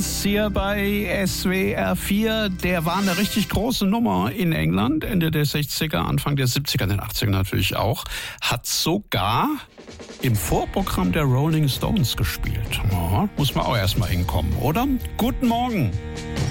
hier bei SWR 4, der war eine richtig große Nummer in England, Ende der 60er, Anfang der 70er, den 80er natürlich auch, hat sogar im Vorprogramm der Rolling Stones gespielt. Ja, muss man auch erstmal hinkommen, oder? Guten Morgen.